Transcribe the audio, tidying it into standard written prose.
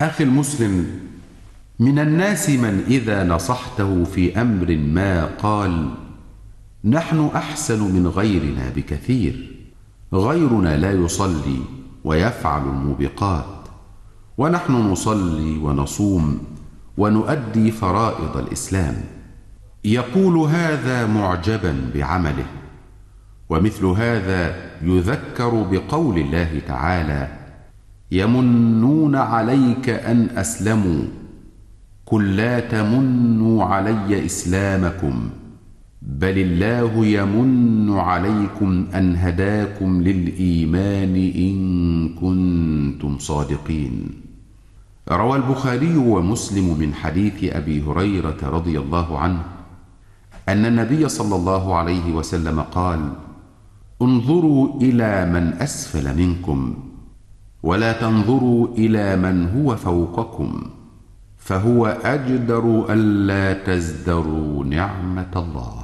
أخي المسلم، من الناس من إذا نصحته في أمر ما قال: نحن أحسن من غيرنا بكثير، غيرنا لا يصلي ويفعل الموبقات، ونحن نصلي ونصوم ونؤدي فرائض الإسلام. يقول هذا معجبا بعمله. ومثل هذا يذكر بقول الله تعالى: يمنون عليك أن أسلموا قل لا تمنوا علي إسلامكم بل الله يمن عليكم أن هداكم للإيمان إن كنتم صادقين. روى البخاري ومسلم من حديث أبي هريرة رضي الله عنه أن النبي صلى الله عليه وسلم قال: انظروا إلى من أسفل منكم ولا تنظروا إلى من هو فوقكم، فهو أجدر ألا تزدروا نعمة الله.